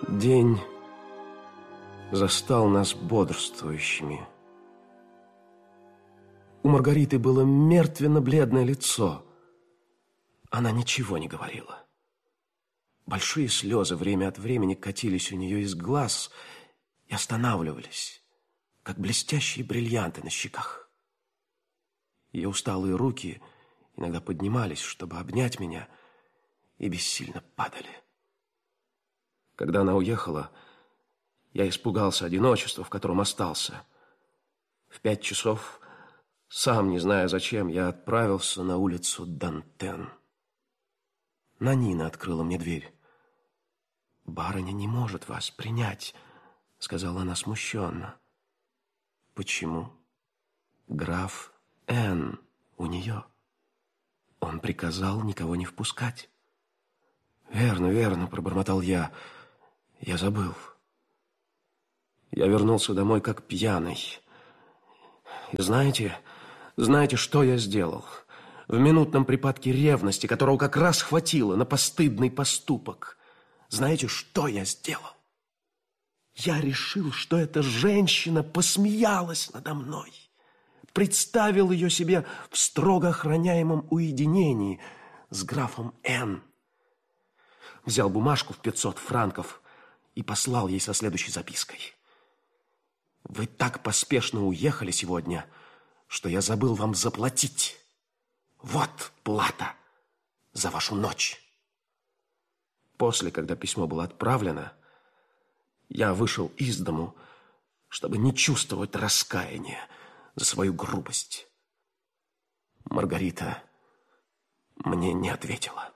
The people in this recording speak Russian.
День застал нас бодрствующими. У Маргариты было мертвенно-бледное лицо. Она ничего не говорила. Большие слезы время от времени катились у нее из глаз и останавливались, как блестящие бриллианты на щеках. Ее усталые руки иногда поднимались, чтобы обнять меня, и бессильно падали. Когда она уехала, я испугался одиночества, в котором остался. В 5 часов, сам не зная зачем, я отправился на улицу Дантен. Нанина открыла мне дверь. «Барыня не может вас принять», — сказала она смущенно. «Почему?» «Граф Н. у нее. Он приказал никого не впускать». «Верно, верно», — пробормотал я. «Я забыл». Я вернулся домой как пьяный. И знаете, что я сделал? В минутном припадке ревности, которого как раз хватило на постыдный поступок. Знаете, что я сделал? Я решил, что эта женщина посмеялась надо мной. Представил ее себе в строго охраняемом уединении с графом Н. Взял бумажку в 500 франков и послал ей со следующей запиской. «Вы так поспешно уехали сегодня, что я забыл вам заплатить. Вот плата за вашу ночь». После, когда письмо было отправлено, я вышел из дому, чтобы не чувствовать раскаяния за свою грубость. Маргарита мне не ответила.